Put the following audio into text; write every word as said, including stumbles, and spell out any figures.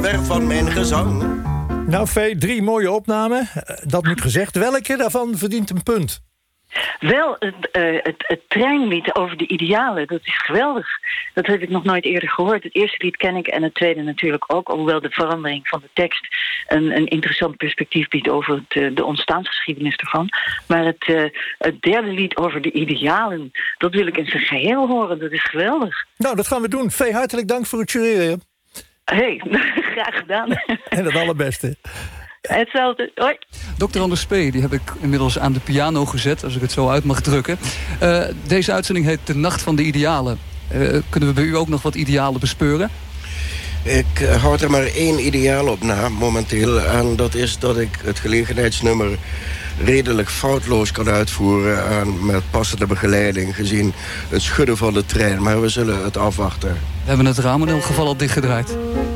wonder van mijn gezang. Nou, Vee, drie mooie opnamen. Dat moet gezegd. Welke daarvan verdient een punt? Wel, het, uh, het, het treinlied over de idealen, dat is geweldig. Dat heb ik nog nooit eerder gehoord. Het eerste lied ken ik en het tweede natuurlijk ook. Alhoewel de verandering van de tekst een, een interessant perspectief biedt over het, uh, de ontstaansgeschiedenis ervan. Maar het, uh, het derde lied over de idealen, dat wil ik in zijn geheel horen. Dat is geweldig. Nou, dat gaan we doen. Vee, hartelijk dank voor het jureren. Hey, graag gedaan. En het allerbeste. Hetzelfde. Hoi. dokter Anders P., die heb ik inmiddels aan de piano gezet, als ik het zo uit mag drukken. Uh, deze uitzending heet De Nacht van de Idealen. Uh, kunnen we bij u ook nog wat idealen bespeuren? Ik uh, houd er maar één ideaal op na, momenteel. En dat is dat ik het gelegenheidsnummer redelijk foutloos kan uitvoeren en met passende begeleiding, gezien het schudden van de trein. Maar we zullen het afwachten. We hebben het raam in elk geval al dichtgedraaid.